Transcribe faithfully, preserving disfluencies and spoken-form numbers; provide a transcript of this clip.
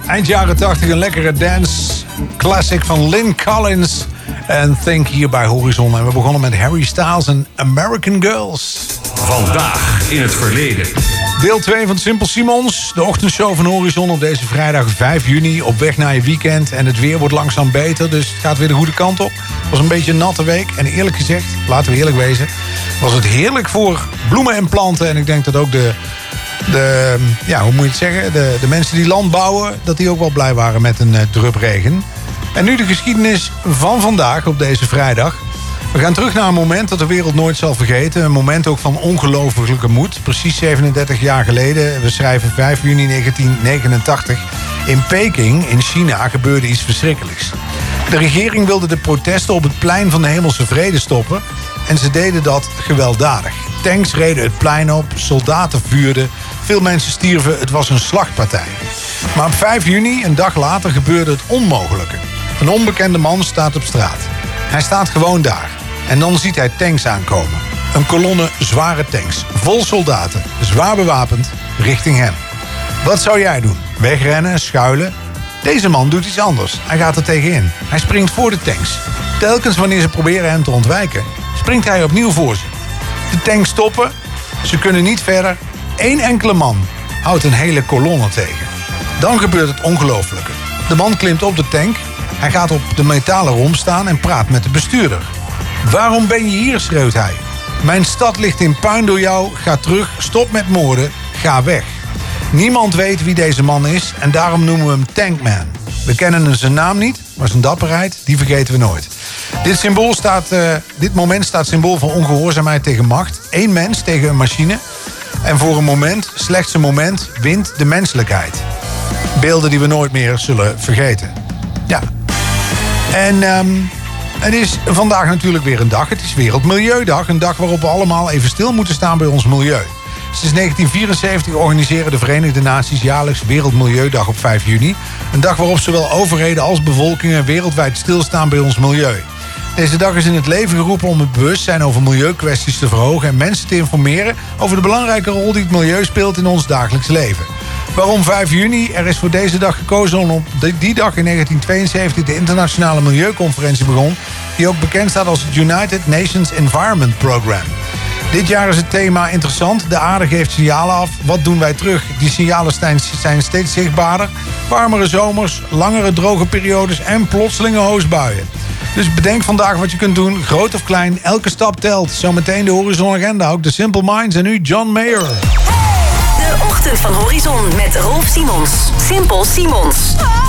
Eind jaren tachtig een lekkere dance classic van Lynn Collins en Think hier bij Horizon. En we begonnen met Harry Styles en American Girls. Vandaag in het verleden. Deel twee van Simple Simons, de ochtendshow van Horizon op deze vrijdag vijf juni. Op weg naar je weekend en het weer wordt langzaam beter, dus het gaat weer de goede kant op. Het was een beetje een natte week en eerlijk gezegd, laten we eerlijk wezen, was het heerlijk voor bloemen en planten. En ik denk dat ook de, de ja, hoe moet je het zeggen, de, de mensen die land bouwen, dat die ook wel blij waren met een uh, drupregen. En nu de geschiedenis van vandaag op deze vrijdag. We gaan terug naar een moment dat de wereld nooit zal vergeten. Een moment ook van ongelooflijke moed. Precies zevenendertig jaar geleden. We schrijven vijf juni negentien negenentachtig. In Peking, in China, gebeurde iets verschrikkelijks. De regering wilde de protesten op het plein van de Hemelse Vrede stoppen. En ze deden dat gewelddadig. Tanks reden het plein op, soldaten vuurden. Veel mensen stierven, het was een slachtpartij. Maar op vijf juni, een dag later, gebeurde het onmogelijke. Een onbekende man staat op straat. Hij staat gewoon daar. En dan ziet hij tanks aankomen. Een kolonne zware tanks, vol soldaten, zwaar bewapend, richting hem. Wat zou jij doen? Wegrennen, schuilen? Deze man doet iets anders. Hij gaat er tegenin. Hij springt voor de tanks. Telkens wanneer ze proberen hem te ontwijken, springt hij opnieuw voor ze. De tanks stoppen. Ze kunnen niet verder. Eén enkele man houdt een hele kolonne tegen. Dan gebeurt het ongelooflijke. De man klimt op de tank. Hij gaat op de metalen romp staan en praat met de bestuurder. Waarom ben je hier, schreeuwt hij. Mijn stad ligt in puin door jou. Ga terug, stop met moorden, ga weg. Niemand weet wie deze man is en daarom noemen we hem Tankman. We kennen zijn naam niet, maar zijn dapperheid, die vergeten we nooit. Dit, symbool staat, uh, dit moment staat symbool van ongehoorzaamheid tegen macht. Eén mens tegen een machine. En voor een moment, slechts een moment, wint de menselijkheid. Beelden die we nooit meer zullen vergeten. Ja. En um, het is vandaag natuurlijk weer een dag. Het is Wereldmilieudag. Een dag waarop we allemaal even stil moeten staan bij ons milieu. Sinds negentien vierenzeventig organiseren de Verenigde Naties jaarlijks Wereldmilieudag op vijf juni. Een dag waarop zowel overheden als bevolkingen wereldwijd stilstaan bij ons milieu. Deze dag is in het leven geroepen om het bewustzijn over milieukwesties te verhogen en mensen te informeren over de belangrijke rol die het milieu speelt in ons dagelijks leven. Waarom vijf juni? Er is voor deze dag gekozen om op die dag in negentien tweeënzeventig de internationale milieuconferentie begon, die ook bekend staat als het United Nations Environment Program. Dit jaar is het thema interessant. De aarde geeft signalen af. Wat doen wij terug? Die signalen zijn steeds zichtbaarder. Warmere zomers, langere droge periodes en plotselinge hoosbuien. Dus bedenk vandaag wat je kunt doen, groot of klein. Elke stap telt. Zometeen de Horizon Agenda, ook de Simple Minds en nu John Mayer. De ochtend van Horizon met Rolf Simons. Simple Simons.